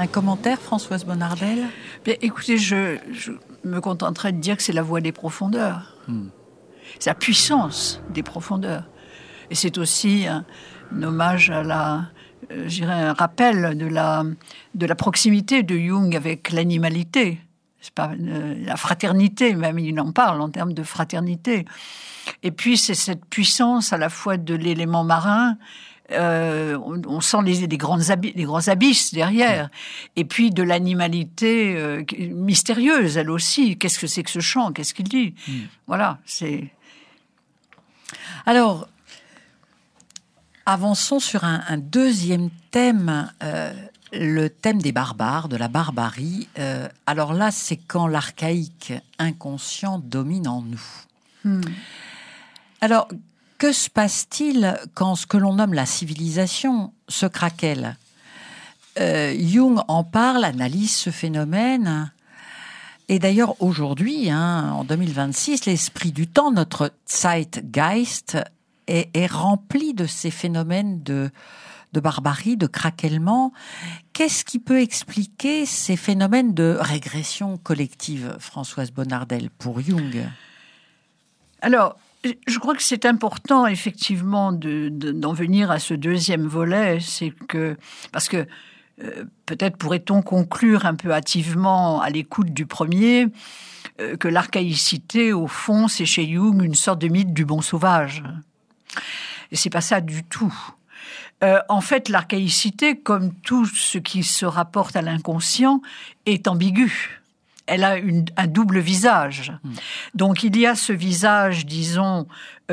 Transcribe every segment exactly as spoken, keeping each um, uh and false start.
commentaire, Françoise Bonnardel ? Bien, écoutez, je, je me contenterai de dire que c'est la voix des profondeurs. Hmm. C'est la puissance des profondeurs. Et c'est aussi un, un hommage à la... Euh, je dirais un rappel de la, de la proximité de Jung avec l'animalité. C'est pas, euh, la fraternité, même il en parle en termes de fraternité. Et puis c'est cette puissance à la fois de l'élément marin, euh, on, on sent les, les, grandes abysses, les grands abysses derrière, et puis de l'animalité euh, mystérieuse, elle aussi. Qu'est-ce que c'est que ce chant ? Qu'est-ce qu'il dit ? mmh. Voilà, c'est... Alors, avançons sur un, un deuxième thème, euh, le thème des barbares, de la barbarie. Euh, alors là, c'est quand l'archaïque inconscient domine en nous. Hmm. Alors, que se passe-t-il quand ce que l'on nomme la civilisation se craquelle ? euh, Jung en parle, analyse ce phénomène. Et d'ailleurs, aujourd'hui, hein, en deux mille vingt-six, l'esprit du temps, notre Zeitgeist, est, est rempli de ces phénomènes de, de barbarie, de craquellement. Qu'est-ce qui peut expliquer ces phénomènes de régression collective, Françoise Bonnardel, pour Jung ? Alors, je crois que c'est important, effectivement, de, de, d'en venir à ce deuxième volet. C'est que, parce que euh, peut-être pourrait-on conclure un peu hâtivement à l'écoute du premier euh, que l'archaïcité, au fond, c'est chez Jung une sorte de mythe du bon sauvage. Et c'est pas ça du tout. Euh, en fait, l'archaïcité, comme tout ce qui se rapporte à l'inconscient, est ambiguë. Elle a une, un double visage. Mmh. Donc, il y a ce visage, disons,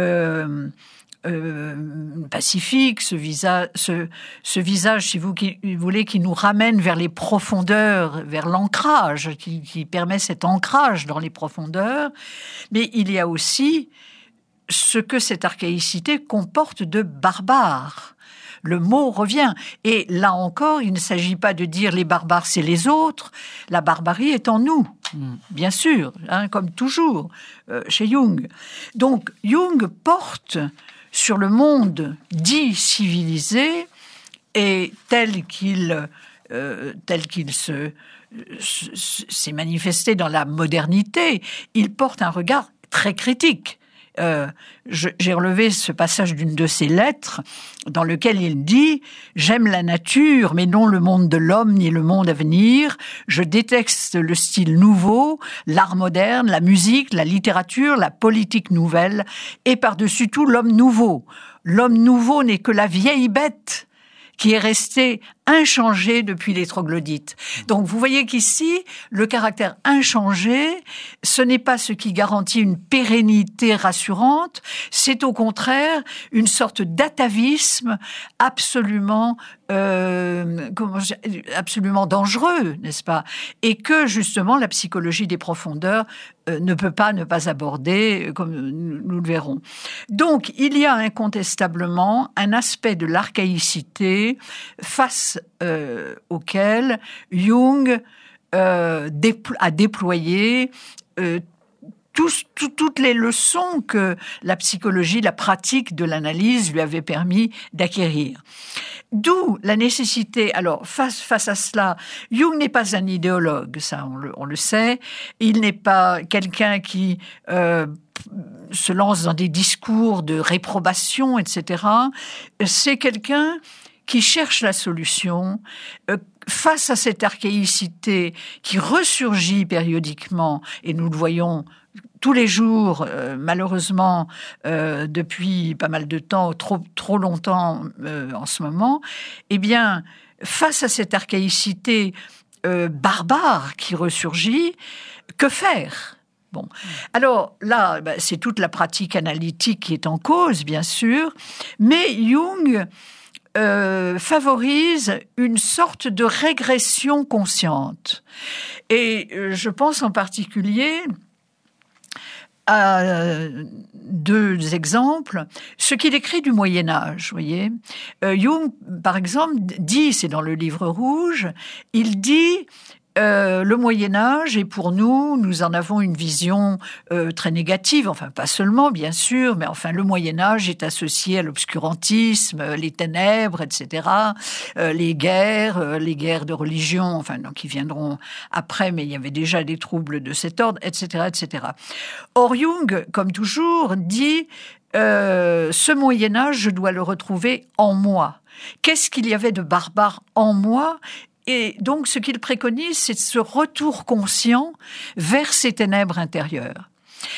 euh, euh, pacifique, ce, visa, ce, ce visage, si vous, qui, vous voulez, qui nous ramène vers les profondeurs, vers l'ancrage, qui, qui permet cet ancrage dans les profondeurs. Mais il y a aussi ce que cette archaïcité comporte de barbare. Le mot revient. Et là encore, il ne s'agit pas de dire les barbares, c'est les autres. La barbarie est en nous, mmh. bien sûr, hein, comme toujours euh, chez Jung. Donc, Jung porte sur le monde dit civilisé et tel qu'il, euh, tel qu'il se, se, s'est manifesté dans la modernité, il porte un regard très critique. Euh, je, j'ai relevé ce passage d'une de ses lettres dans lequel il dit « J'aime la nature, mais non le monde de l'homme ni le monde à venir. Je déteste le style nouveau, l'art moderne, la musique, la littérature, la politique nouvelle et par-dessus tout l'homme nouveau. L'homme nouveau n'est que la vieille bête qui est resté inchangé depuis les troglodytes. » Donc, vous voyez qu'ici, le caractère inchangé, ce n'est pas ce qui garantit une pérennité rassurante, c'est au contraire une sorte d'atavisme absolument, euh, comment je, absolument dangereux, n'est-ce pas ? Et que, justement, la psychologie des profondeurs euh, ne peut pas ne pas aborder, comme nous, nous le verrons. Donc, il y a incontestablement un aspect de l'archaïcité face Euh, auquel Jung euh, déplo- a déployé euh, tous, tout, toutes les leçons que la psychologie, la pratique de l'analyse lui avait permis d'acquérir. D'où la nécessité, alors face, face à cela, Jung n'est pas un idéologue, ça on le, on le sait, il n'est pas quelqu'un qui euh, se lance dans des discours de réprobation, et cetera. C'est quelqu'un qui cherche la solution euh, face à cette archaïcité qui ressurgit périodiquement, et nous le voyons tous les jours, euh, malheureusement, euh, depuis pas mal de temps, trop, trop longtemps euh, en ce moment, eh bien, face à cette archaïcité euh, barbare qui ressurgit, que faire ? Bon. Alors là, bah, c'est toute la pratique analytique qui est en cause, bien sûr, mais Jung Euh, favorise une sorte de régression consciente. Et euh, je pense en particulier à euh, deux exemples. Ce qu'il écrit du Moyen-Âge, vous voyez. Euh, Jung, par exemple, dit, c'est dans le livre rouge, il dit euh, le Moyen-Âge, et pour nous, nous en avons une vision euh, très négative, enfin pas seulement, bien sûr, mais enfin le Moyen-Âge est associé à l'obscurantisme, les ténèbres, et cetera, euh, les guerres, euh, les guerres de religion, enfin non, qui viendront après, mais il y avait déjà des troubles de cet ordre, et cetera, et cetera. Or, Jung, comme toujours, dit euh, « ce Moyen-Âge, je dois le retrouver en moi ». Qu'est-ce qu'il y avait de barbare en moi ? Et donc, ce qu'il préconise, c'est ce retour conscient vers ces ténèbres intérieures.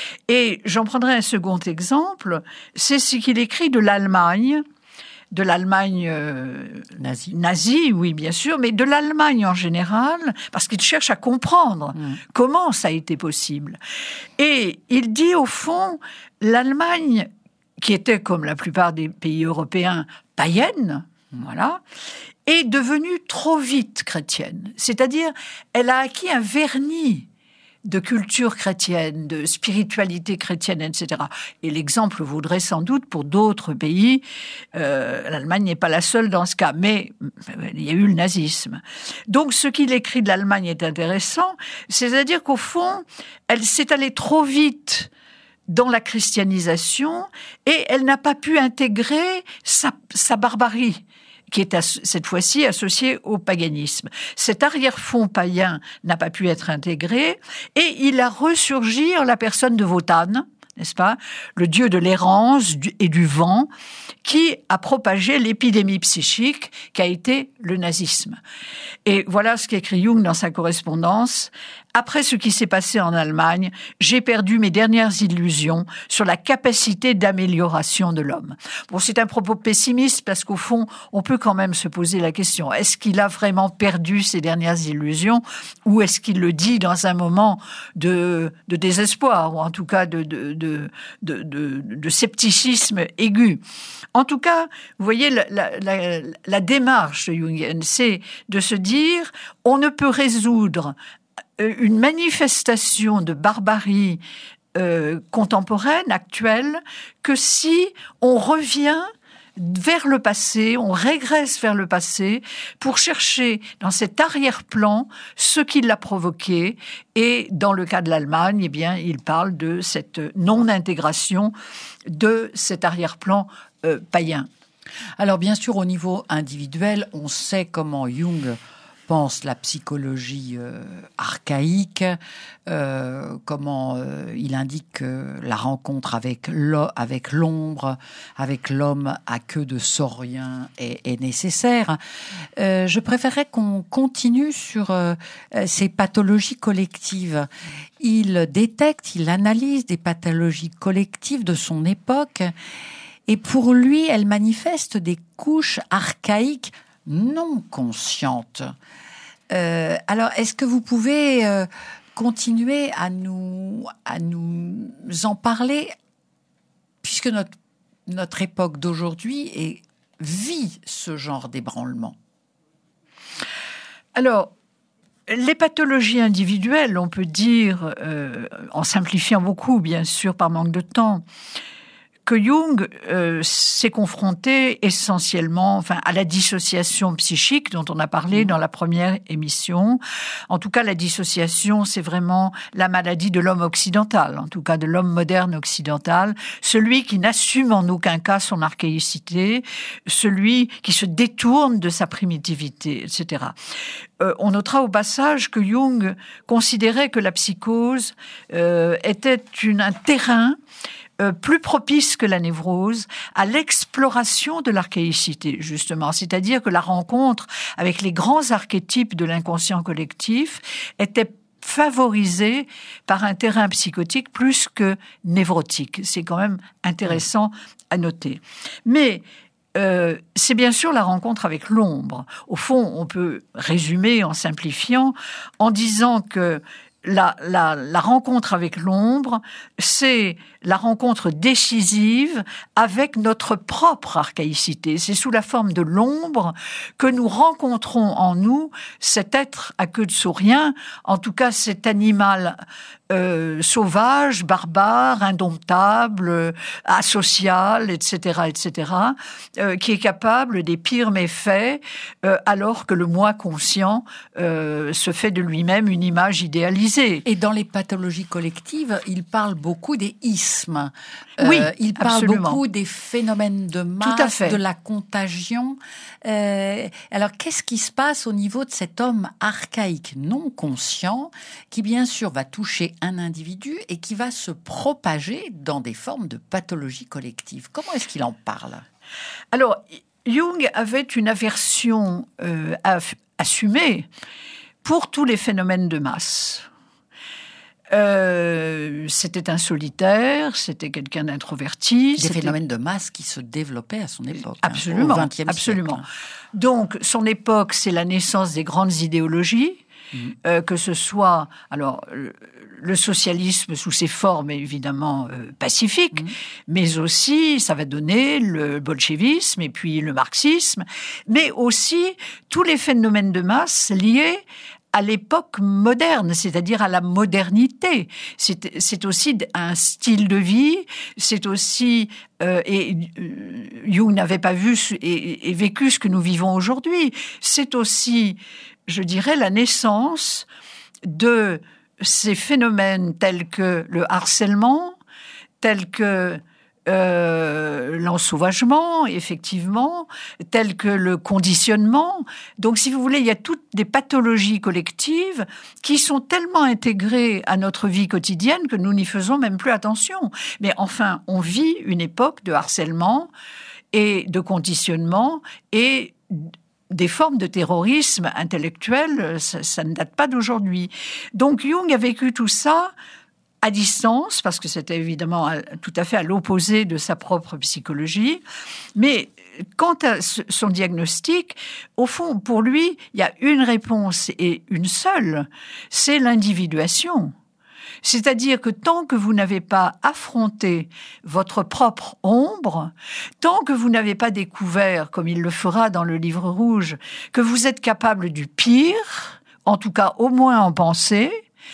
Et j'en prendrai un second exemple, c'est ce qu'il écrit de l'Allemagne, de l'Allemagne euh, nazie. nazie, oui, bien sûr, mais de l'Allemagne en général, parce qu'il cherche à comprendre mmh. comment ça a été possible. Et il dit, au fond, l'Allemagne, qui était, comme la plupart des pays européens, païenne, mmh. voilà, est devenue trop vite chrétienne. C'est-à-dire, elle a acquis un vernis de culture chrétienne, de spiritualité chrétienne, et cetera. Et l'exemple vaudrait sans doute pour d'autres pays. Euh, L'Allemagne n'est pas la seule dans ce cas, mais il y a eu le nazisme. Donc, ce qu'il écrit de l'Allemagne est intéressant, c'est-à-dire qu'au fond, elle s'est allée trop vite dans la christianisation et elle n'a pas pu intégrer sa, sa barbarie, qui est cette fois-ci associé au paganisme. Cet arrière-fond païen n'a pas pu être intégré, et il a ressurgi en la personne de Wotan, n'est-ce pas, le dieu de l'errance et du vent, qui a propagé l'épidémie psychique qu'a été le nazisme. Et voilà ce qu'écrit Jung dans sa correspondance. Après ce qui s'est passé en Allemagne, j'ai perdu mes dernières illusions sur la capacité d'amélioration de l'homme. Bon, c'est un propos pessimiste parce qu'au fond, on peut quand même se poser la question, est-ce qu'il a vraiment perdu ses dernières illusions ou est-ce qu'il le dit dans un moment de, de désespoir ou en tout cas de, de, de, de, de, de scepticisme aigu? En tout cas, vous voyez, la, la, la, la démarche jungienne, c'est de se dire, on ne peut résoudre une manifestation de barbarie euh, contemporaine, actuelle, que si on revient vers le passé, on régresse vers le passé pour chercher dans cet arrière-plan ce qui l'a provoqué. Et dans le cas de l'Allemagne, eh bien, il parle de cette non-intégration de cet arrière-plan euh, païen. Alors bien sûr, au niveau individuel, on sait comment Jung pense la psychologie euh, archaïque, euh, comment euh, il indique que la rencontre avec, l'o- avec l'ombre, avec l'homme à queue de saurien est, est nécessaire. Euh, je préférerais qu'on continue sur euh, ces pathologies collectives. Il détecte, il analyse des pathologies collectives de son époque, et pour lui, elles manifestent des couches archaïques non conscientes. Euh, alors, est-ce que vous pouvez euh, continuer à nous, à nous en parler, puisque notre, notre époque d'aujourd'hui est, vit ce genre d'ébranlement? Alors, les pathologies individuelles, on peut dire, euh, en simplifiant beaucoup, bien sûr, par manque de temps, que Jung euh, s'est confronté essentiellement enfin, à la dissociation psychique dont on a parlé dans la première émission. En tout cas, la dissociation, c'est vraiment la maladie de l'homme occidental, en tout cas de l'homme moderne occidental, celui qui n'assume en aucun cas son archaïcité, celui qui se détourne de sa primitivité, et cetera. Euh, on notera au passage que Jung considérait que la psychose euh, était une, un terrain Euh, plus propice que la névrose à l'exploration de l'archaïcité, justement. C'est-à-dire que la rencontre avec les grands archétypes de l'inconscient collectif était favorisée par un terrain psychotique plus que névrotique. C'est quand même intéressant à noter. Mais Euh, c'est bien sûr la rencontre avec l'ombre. Au fond, on peut résumer en simplifiant en disant que La, la, la rencontre avec l'ombre, c'est la rencontre décisive avec notre propre archaïcité. C'est sous la forme de l'ombre que nous rencontrons en nous cet être à queue de saurien, en tout cas cet animal euh, sauvage, barbare, indomptable, euh, asocial, et cetera, et cetera, euh, qui est capable des pires méfaits, euh, alors que le moi conscient euh, se fait de lui-même une image idéalisée. Et dans les pathologies collectives, il parle beaucoup des ismes. Oui, euh, il parle absolument. beaucoup des phénomènes de masse, Tout à fait. de la contagion. Euh, alors, qu'est-ce qui se passe au niveau de cet homme archaïque non conscient qui, bien sûr, va toucher un individu et qui va se propager dans des formes de pathologie collective? Comment est-ce qu'il en parle? Alors, Jung avait une aversion euh, aff- assumée pour tous les phénomènes de masse. Euh, c'était un solitaire, c'était quelqu'un d'introverti. Des c'était... phénomènes de masse qui se développaient à son époque. Absolument, hein, au vingtième absolument. siècle. Donc, son époque, c'est la naissance des grandes idéologies, mmh. euh, que ce soit alors le, le socialisme sous ses formes évidemment euh, pacifiques, mmh. mais aussi ça va donner le bolchevisme et puis le marxisme, mais aussi tous les phénomènes de masse liés à l'époque moderne, c'est-à-dire à la modernité. C'est, c'est aussi un style de vie, c'est aussi... Euh, et euh, Jung n'avait pas vu et, et vécu ce que nous vivons aujourd'hui. C'est aussi, je dirais, la naissance de ces phénomènes tels que le harcèlement, tels que Euh, l'ensauvagement, effectivement, tel que le conditionnement. Donc, si vous voulez, il y a toutes des pathologies collectives qui sont tellement intégrées à notre vie quotidienne que nous n'y faisons même plus attention. Mais enfin, on vit une époque de harcèlement et de conditionnement et des formes de terrorisme intellectuel, ça, ça ne date pas d'aujourd'hui. Donc, Jung a vécu tout ça à distance, parce que c'était évidemment tout à fait à l'opposé de sa propre psychologie. Mais quant à son diagnostic, au fond, pour lui, il y a une réponse et une seule, c'est l'individuation. C'est-à-dire que tant que vous n'avez pas affronté votre propre ombre, tant que vous n'avez pas découvert, comme il le fera dans le livre rouge, que vous êtes capable du pire, en tout cas au moins en pensée,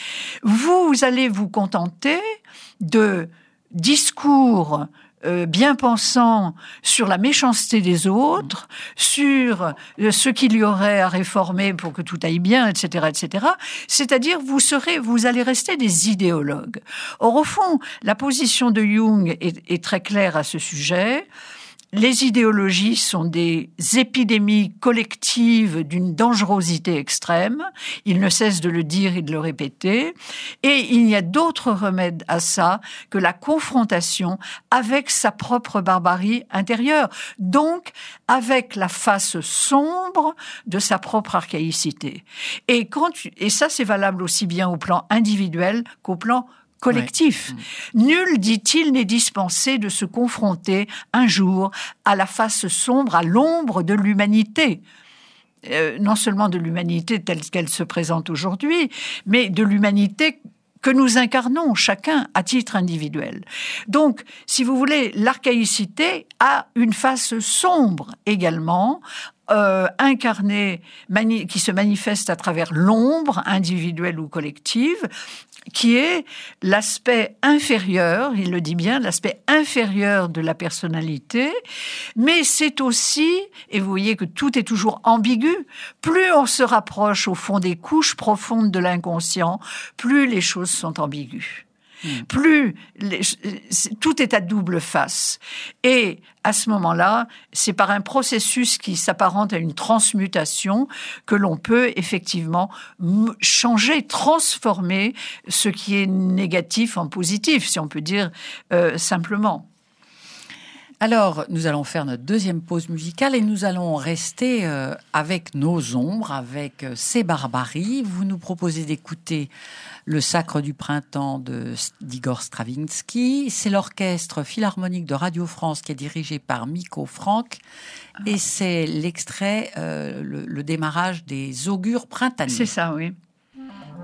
vous allez vous contenter de discours euh, bien pensants sur la méchanceté des autres, sur euh, ce qu'il y aurait à réformer pour que tout aille bien, et cetera, et cetera. C'est-à-dire, vous serez, vous allez rester des idéologues. Or, au fond, la position de Jung est, est très claire à ce sujet. Les idéologies sont des épidémies collectives d'une dangerosité extrême. Il ne cesse de le dire et de le répéter. Et il n'y a d'autre remède à ça que la confrontation avec sa propre barbarie intérieure. Donc, avec la face sombre de sa propre archaïcité. Et, quand tu, et ça, c'est valable aussi bien au plan individuel qu'au plan collectif. Ouais. Nul, dit-il, n'est dispensé de se confronter un jour à la face sombre, à l'ombre de l'humanité. Euh, non seulement de l'humanité telle qu'elle se présente aujourd'hui, mais de l'humanité que nous incarnons chacun à titre individuel. Donc, si vous voulez, l'archaïcité a une face sombre également, Euh, incarnée, mani- qui se manifeste à travers l'ombre individuelle ou collective, qui est l'aspect inférieur, il le dit bien, l'aspect inférieur de la personnalité, mais c'est aussi, et vous voyez que tout est toujours ambigu, plus on se rapproche au fond des couches profondes de l'inconscient, plus les choses sont ambiguës. Mmh. Plus les, tout est à double face. Et à ce moment-là, c'est par un processus qui s'apparente à une transmutation que l'on peut effectivement changer, transformer ce qui est négatif en positif, si on peut dire euh, simplement. Alors, nous allons faire notre deuxième pause musicale et nous allons rester euh, avec nos ombres, avec euh, ces barbaries. Vous nous proposez d'écouter Le Sacre du Printemps de, d'Igor Stravinsky. C'est l'orchestre philharmonique de Radio France qui est dirigé par Miko Franck. Et c'est l'extrait, euh, le, le démarrage des augures printaniers. C'est ça, oui.